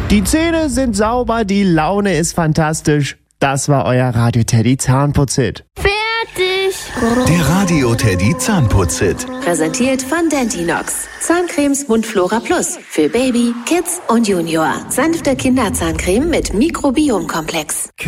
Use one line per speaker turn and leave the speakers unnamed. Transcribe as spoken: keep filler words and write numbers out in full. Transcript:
Die Zähne sind sauber, die Laune ist fantastisch. Das war euer Radio Teddy Zahnputz-Hit.
Fertig!
Der Radio Teddy Zahnputz-Hit.
Präsentiert von Dentinox. Zahncremes Mundflora Plus. Für Baby, Kids und Junior. Sanfte Kinderzahncreme mit Mikrobiomkomplex.